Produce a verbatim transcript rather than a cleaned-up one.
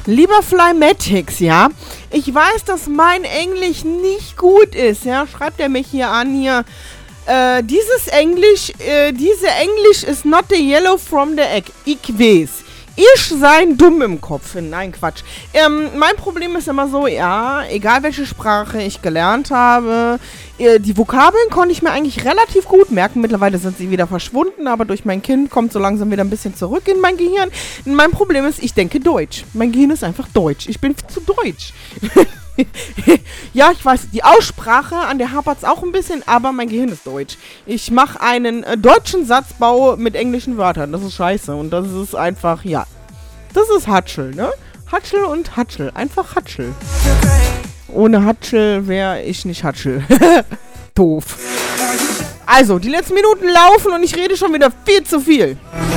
Lieber Flymatics, ja, ich weiß, dass mein Englisch nicht gut ist, ja, schreibt er mich hier an, hier, äh, dieses Englisch, äh, diese Englisch is not the yellow from the egg, ich weiß. Ich sein dumm im Kopf. Nein, Quatsch. Ähm, mein Problem ist immer so, ja, egal welche Sprache ich gelernt habe, äh, die Vokabeln konnte ich mir eigentlich relativ gut merken. Mittlerweile sind sie wieder verschwunden, aber durch mein Kind kommt so langsam wieder ein bisschen zurück in mein Gehirn. Mein Problem ist, ich denke Deutsch. Mein Gehirn ist einfach Deutsch. Ich bin zu deutsch. Ja, ich weiß, die Aussprache, an der hapert es auch ein bisschen, aber mein Gehirn ist deutsch. Ich mache einen äh, deutschen Satzbau mit englischen Wörtern. Das ist scheiße und das ist einfach, ja, das ist Hatschel, ne? Hatschel und Hatschel, einfach Hatschel. Ohne Hatschel wäre ich nicht Hatschel. Doof. Also, die letzten Minuten laufen und ich rede schon wieder viel zu viel.